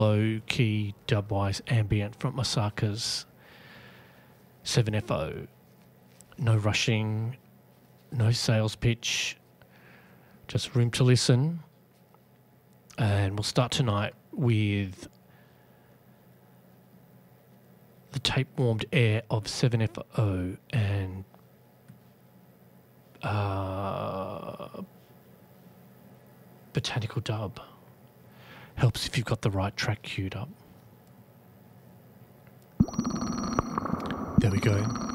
low-key dubwise ambient from Osaka's 7FO. No rushing, no sales pitch, just room to listen. And we'll start tonight with the tape-warmed air of 7FO and Botanical Dub. Helps if you've got the right track queued up. There we go.